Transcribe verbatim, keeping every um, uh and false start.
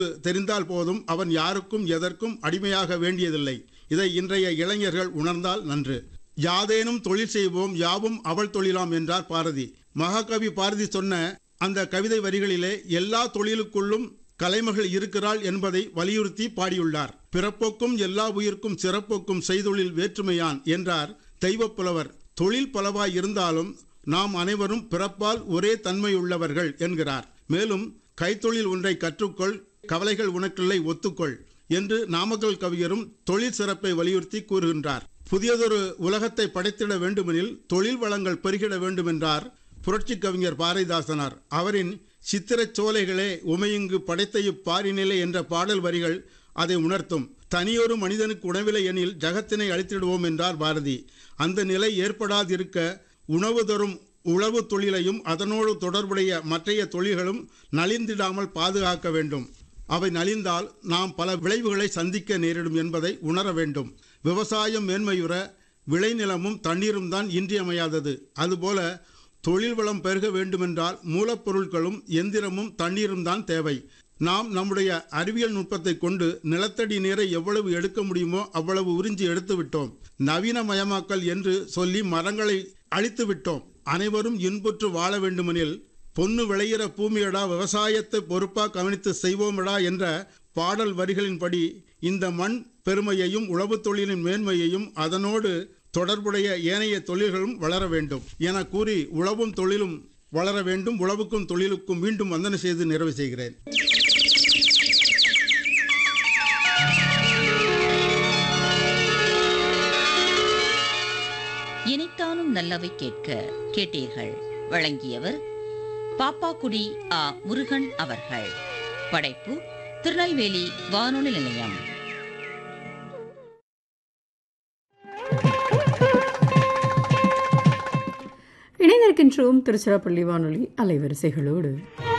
தெரிந்தால் போதும், அவன் யாருக்கும் எதற்கும் அடிமையாக வேண்டியதில்லை. இதை இன்றைய இளைஞர்கள் உணர்ந்தால் நன்று. யாதேனும் தொழில் செய்வோம், யாவும் அவள் தொழிலாம் என்றார் பாரதி. மகாகவி பாரதி சொன்ன அந்த கவிதை வரிகளிலே எல்லா தொழிலுக்குள்ளும் கலைமகள் இருக்கிறாள் என்பதை வலியுறுத்தி பாடியுள்ளார். பிறப்போக்கும் எல்லா உயிர்க்கும் சிறப்போக்கும் செய்தொழில் வேற்றுமையான் என்றார் தெய்வப்புலவர். தொழில் பலவாய் இருந்தாலும் நாம் அனைவரும் பிறப்பால் ஒரே தன்மையுள்ளவர்கள் என்கிறார். மேலும் கைத்தொழில் ஒன்றை கற்றுக்கொள், கவலைகள் உனக்கில்லை ஒத்துக்கொள் என்று நாமக்கல் கவிஞரும் தொழில் சிறப்பை வலியுறுத்தி கூறுகின்றார். புதியதொரு உலகத்தை படைத்திட வேண்டுமெனில் தொழில் வளங்கள் பெருகிட வேண்டுமென்றார் புரட்சி கவிஞர் பாரதிதாசனார். அவரின் சித்திரச் சோலைகளே உமையுங்கு படைத்த இப்பாரினிலே என்ற பாடல் வரிகள் அதை உணர்த்தும். தனியொரு மனிதனுக்கு உணவில்லை எனில் ஜகத்தினை அழித்திடுவோம் என்றார் பாரதி. அந்த நிலை ஏற்படாதிருக்க உணவு தரும் உழவு தொழிலையும் அதனோடு தொடர்புடைய மற்றைய தொழில்களும் நலிந்திடாமல் பாதுகாக்க வேண்டும். அவை நலிந்தால் நாம் பல விளைவுகளை சந்திக்க நேரிடும் என்பதை உணர வேண்டும். விவசாயம் மேன்மையுற விளைநிலமும் தண்ணீரும் தான் இன்றியமையாதது. அதுபோல தொழில் வளம் பெருக வேண்டுமென்றால் மூலப்பொருட்களும் எந்திரமும் தண்ணீரும் தான் தேவை. நாம் நம்முடைய அறிவியல் நுட்பத்தை கொண்டு நிலத்தடி நீரை எவ்வளவு எடுக்க முடியுமோ அவ்வளவு உறிஞ்சி எடுத்து விட்டோம். நவீனமயமாக்கல் என்று சொல்லி மரங்களை அழித்து விட்டோம். அனைவரும் இன்புற்று வாழ வேண்டுமெனில் பொன்னு விளையிற பூமியடா, விவசாயத்தை பொறுப்பா கவனித்து செய்வோமடா என்ற பாடல் வரிகளின்படி இந்த மண் பெருமையையும் உழவு தொழிலின் மேன்மையையும் அதனோடு தொடர்புடைய ஏனைய தொழில்களும் வளர வேண்டும் என கூறி உழவும் தொழிலும் வளர வேண்டும். உழவுக்கும் தொழிலுக்கும் மீண்டும் வந்தனை செய்து நிறைவு செய்கிறேன். இனித்தானும் நல்லவை கேட்க கேட்டீர்கள். வழங்கியவர் பாப்பாக்குடி ஆ முருகன் அவர்கள். படைப்பு திருநெல்வேலி வானொலி நிலையம். இணைந்திருக்கின்றோம் திருச்சிராப்பள்ளி வானொலி அலைவரிசைகளோடு.